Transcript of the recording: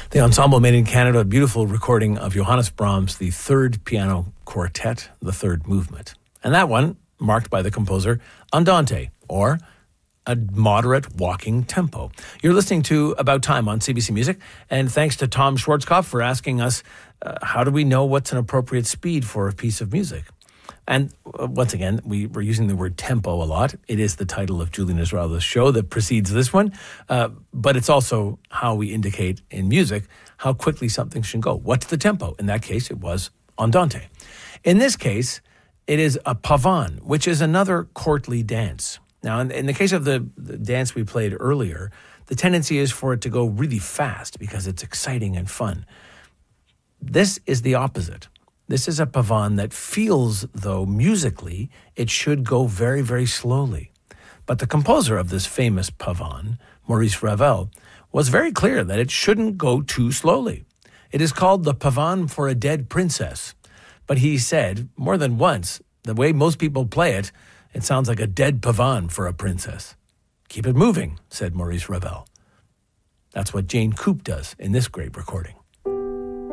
The ensemble made in Canada a beautiful recording of Johannes Brahms' the third piano quartet, the third movement. And that one marked by the composer Andante, or a moderate walking tempo. You're listening to About Time on CBC Music, and thanks to Tom Schwarzkopf for asking us, how do we know what's an appropriate speed for a piece of music? And once again, we're using the word tempo a lot. It is the title of Julian Israela's show that precedes this one, but it's also how we indicate in music how quickly something should go. What's the tempo? In that case, it was andante. In this case, it is a pavane, which is another courtly dance. Now, in the case of the dance we played earlier, the tendency is for it to go really fast because it's exciting and fun. This is the opposite. This is a pavane that feels, though, musically, it should go very, very slowly. But the composer of this famous pavane, Maurice Ravel, was very clear that it shouldn't go too slowly. It is called the pavane for a dead princess. But he said, more than once, the way most people play it, it sounds like a dead pavane for a princess. Keep it moving, said Maurice Ravel. That's what Jane Coop does in this great recording.